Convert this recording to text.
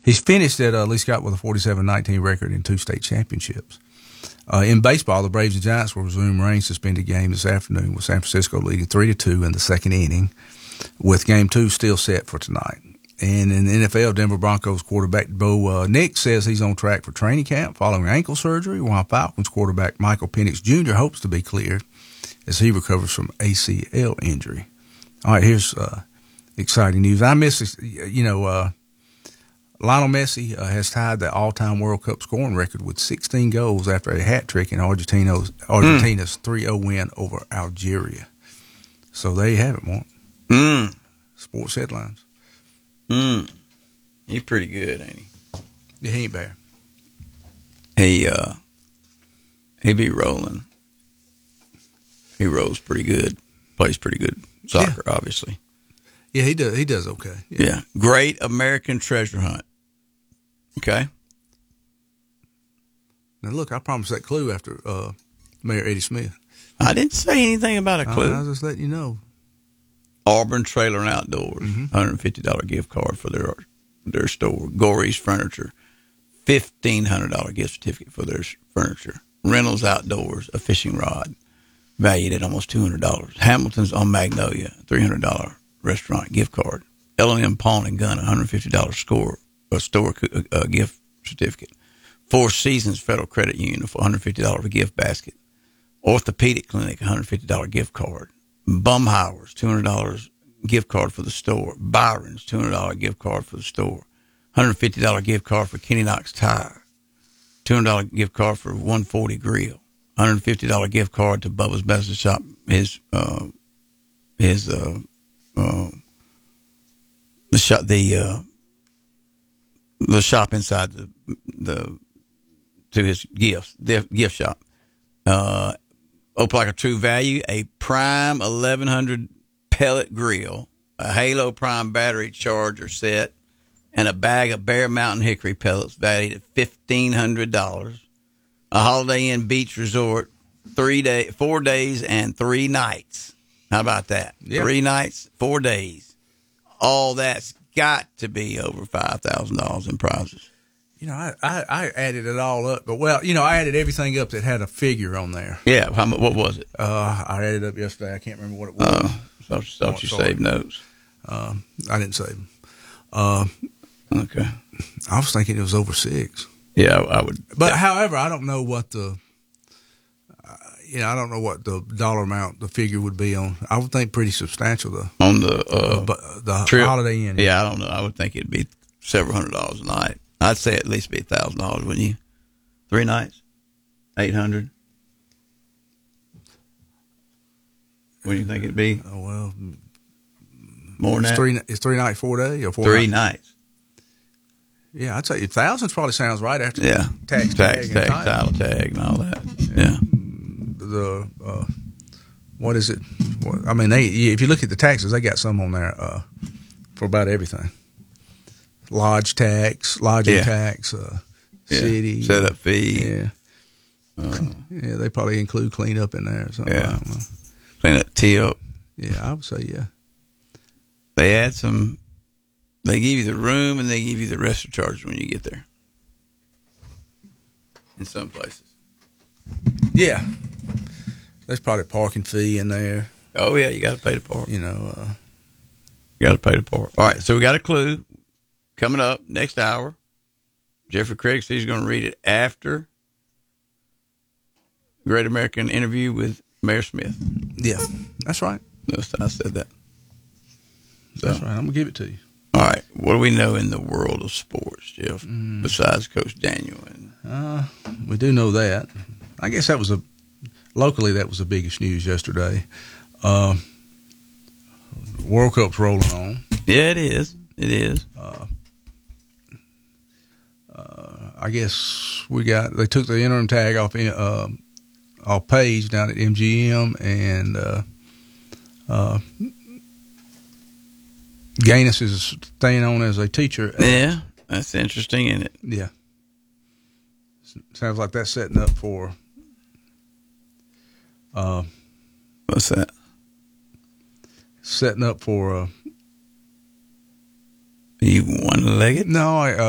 He's finished at Lee Scott with a 47-19 record in 2 state championships. In baseball, the Braves and Giants will resume rain-suspended game this afternoon with San Francisco leading 3-2 in the second inning, with Game 2 still set for tonight. And in the NFL, Denver Broncos quarterback Bo Nix says he's on track for training camp following ankle surgery, while Falcons quarterback Michael Penix Jr. hopes to be cleared as he recovers from ACL injury. All right, here's exciting news. I miss, Lionel Messi has tied the all-time World Cup scoring record with 16 goals after a hat trick in Argentina's 3-0 win over Algeria. So there you have it, Mark. Sports headlines. He's pretty good, ain't he? Yeah, he ain't bad. He be rolling. He rolls pretty good. Plays pretty good soccer, obviously. Yeah, he does. He does okay. Yeah. Great American Treasure Hunt. Okay. Now look, I promised that clue after Mayor Eddie Smith. I didn't say anything about a clue. I was just letting you know. Auburn Trailer and Outdoors, $150 gift card for their store. Gory's Furniture, $1,500 gift certificate for their furniture. Reynolds Outdoors, a fishing rod, valued at almost $200. Hamilton's on Magnolia, $300 restaurant gift card. L&M Pawn and Gun, $150 store gift certificate. Four Seasons Federal Credit Union, $150 gift basket. Orthopedic Clinic, $150 gift card. Bumhauer's, $200 gift card for the store. Byron's, $200 gift card for the store. $150 gift card for Kenny Knox Tire. $200 gift card for 140 Grill. $150 gift card to Bubba's Best Shop. The shop inside to his gift shop. Opelika True Value, a Prime 1100 pellet grill, a Halo Prime battery charger set, and a bag of Bear Mountain hickory pellets valued at $1,500. A Holiday Inn Beach Resort, 4 days and 3 nights. How about that? Yep. 3 nights, 4 days. All that's got to be over $5,000 in prizes. I added it all up, but I added everything up that had a figure on there. Yeah, what was it? I added it up yesterday. I can't remember what it was. Thought you saved notes. I didn't save them. Okay. I was thinking it was over 6. Yeah, I would. But however, I don't know what the dollar amount, the figure would be on. I would think pretty substantial though. On the trip? Holiday Inn. Yeah, I don't know. I would think it'd be several $100s a night. I'd say at least be $1,000, wouldn't you? 3 nights, $800. What do you think it'd be? Oh well, more than that. It's 3 nights, 4 days, or 4 3 nights. Yeah, I'd say 1,000 probably sounds right after tax tag, title tag, and all that. Yeah. What is it? If you look at the taxes, they got some on there for about everything. Lodging tax, city setup fee. Yeah. Yeah, they probably include cleanup in there or something. Yeah. Cleanup, tip. Yeah, I would say yeah. They add some. They give you the room and they give you the rest of charges when you get there. In some places. Yeah. There's probably a parking fee in there. Oh yeah, you got to pay to park. You got to pay to park. All right, so we got a clue coming up next hour. Jeffrey Craig says he's going to read it after Great American Interview with Mayor Smith. Yeah, that's right. I said that. So, that's right. I'm going to give it to you. All right. What do we know in the world of sports, Jeff, besides Coach Daniel? We do know that. I guess locally that was the biggest news yesterday. World Cup's rolling on. Yeah, it is. It is. I guess they took the interim tag off Page down at MGM, and Gaines is staying on as a teacher. Yeah, that's interesting, isn't it? Yeah. Sounds like that's setting up for. What's that? Setting up for. You one-legged? No,